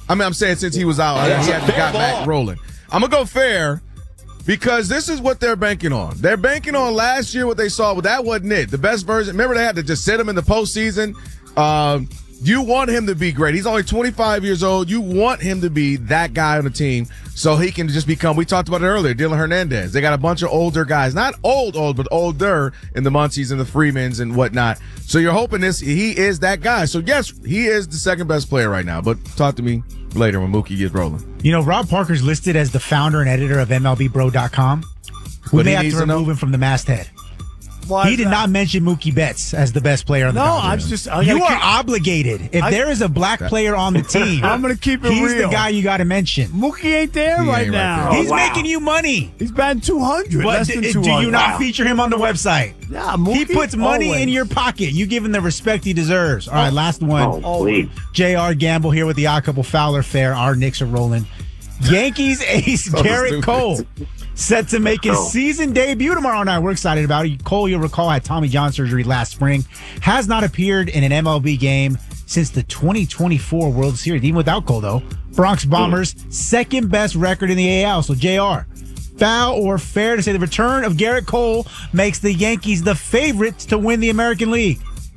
I mean, I'm saying since he was out, he hadn't got back rolling. I'm going to go fair because this is what they're banking on. They're banking on last year what they saw, but that wasn't it. The best version, remember they had to just sit him in the postseason. You want him to be great. He's only 25 years old. You want him to be that guy on the team so he can just become, we talked about it earlier, Dylan Hernandez. They got a bunch of older guys, not old, but older in the Muncies and the Freemans and whatnot. So you're hoping he is that guy. So yes, he is the second best player right now, but talk to me later when Mookie gets rolling. You know, Rob Parker's listed as the founder and editor of MLBBro.com. We may have to remove him from the masthead. He did not mention Mookie Betts as the best player on the Dodgers. You are obligated. If there is a black player on the team, I'm going to keep it real. He's the guy you got to mention. Mookie ain't there right now. He's making you money. He's batting 200. Less than 200. Do you not feature him on the website? Yeah, Mookie, he puts money in your pocket. You give him the respect he deserves. All right, last one. J.R. Gamble here with the Odd Couple Fowler Fair. Our Knicks are rolling. Yankees ace Garrett Cole set to make his season debut tomorrow night. We're excited about it. Cole, you'll recall, had Tommy John surgery last spring. Has not appeared in an MLB game since the 2024 World Series. Even without Cole, though. Bronx Bombers, second best record in the AL. So, JR, foul or fair to say the return of Garrett Cole makes the Yankees the favorites to win the American League?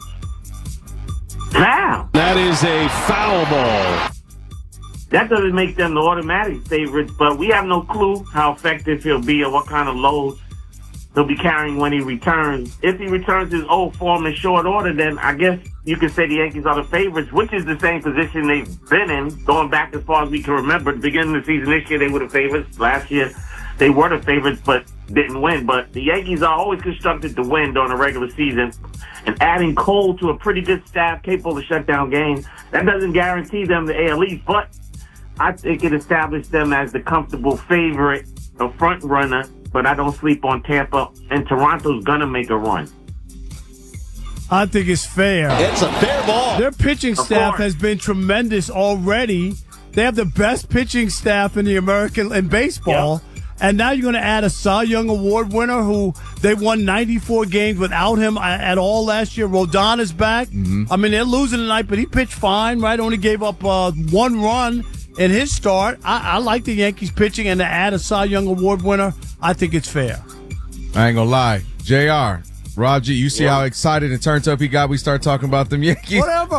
Foul. That is a foul ball. That doesn't make them the automatic favorites, but we have no clue how effective he'll be or what kind of load he'll be carrying when he returns. If he returns his old form in short order, then I guess you could say the Yankees are the favorites, which is the same position they've been in, going back as far as we can remember. At the beginning of the season this year, they were the favorites. Last year, they were the favorites, but didn't win. But the Yankees are always constructed to win during a regular season. And adding Cole to a pretty good staff capable of shut down games, that doesn't guarantee them the AL East, but I think it established them as the comfortable favorite, a front runner, but I don't sleep on Tampa, and Toronto's going to make a run. I think it's fair. It's a fair ball. Their pitching staff has been tremendous already. They have the best pitching staff in baseball. Yep. And now you're going to add a Cy Young Award winner who they won 94 games without him at all last year. Rodon is back. Mm-hmm. I mean, they're losing tonight, but he pitched fine, right? Only gave up one run in his start. I like the Yankees pitching, and to add a Cy Young Award winner, I think it's fair. I ain't going to lie. JR, Rob G, you see how excited and turned up he got? We start talking about them Yankees. Whatever.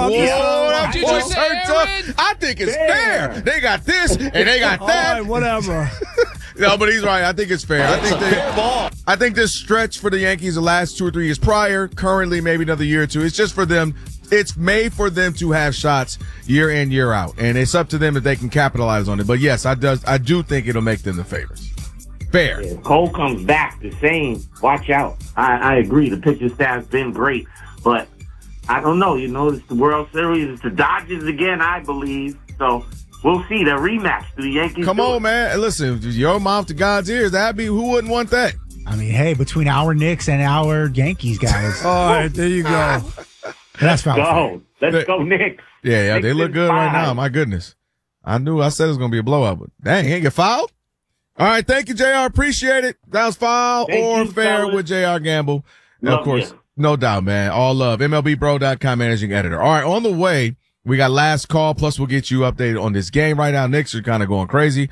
I think it's fair. They got this, and they got that. All right, whatever. No, but he's right. I think it's fair. I think this stretch for the Yankees the last 2 or 3 years prior, currently maybe another year or two, it's just for them. It's made for them to have shots year in, year out, and it's up to them if they can capitalize on it. But yes, I do think it'll make them the favorites. Fair. If Cole comes back the same, watch out. I agree. The pitching staff's been great, but I don't know. You know, it's the World Series. It's the Dodgers again, I believe. So we'll see the rematch. Do the Yankees come on, man? Listen, your mouth to God's ears. That'd be, who wouldn't want that? I mean, hey, between our Knicks and our Yankees guys. All right, there you go. That's fine. Let's go, Knicks. Yeah, Knicks they look good right now. My goodness. I said it was going to be a blowout, but dang, he ain't get fouled? All right, thank you, JR. Appreciate it. That was foul or fair with JR Gamble. And of course, no doubt, man. All love. MLBBro.com managing editor. All right, on the way, we got last call, plus we'll get you updated on this game right now. Knicks are kind of going crazy.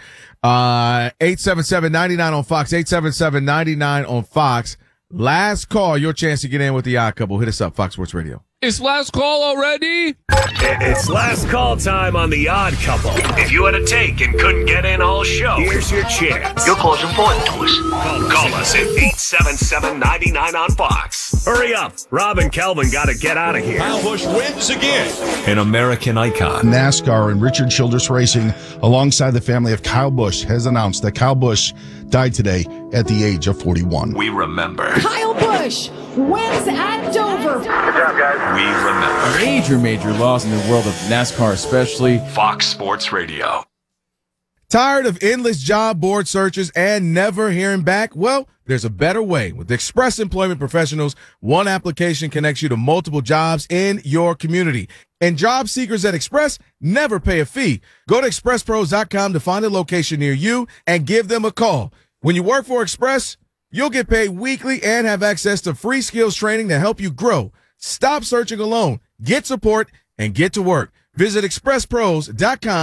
877-99 on Fox, 877-99 on Fox. Last call, your chance to get in with the Odd Couple. Hit us up, Fox Sports Radio. It's last call already? It's last call time on The Odd Couple. If you had a take and couldn't get in all show, here's your chance. Your call's important to us. Call us at 877-99 on Fox. Hurry up. Rob and Kelvin got to get out of here. Kyle Busch wins again. An American icon. NASCAR and Richard Childress Racing, alongside the family of Kyle Busch, has announced that Kyle Busch died today at the age of 41. We remember. Kyle Busch wins at Dover. Good job, guys. We remember. Major loss in the world of NASCAR, especially. Fox Sports Radio. Tired of endless job board searches and never hearing back? Well, there's a better way. With Express Employment Professionals, one application connects you to multiple jobs in your community. And job seekers at Express never pay a fee. Go to expresspros.com to find a location near you and give them a call. When you work for Express, you'll get paid weekly and have access to free skills training to help you grow. Stop searching alone. Get support and get to work. Visit expresspros.com.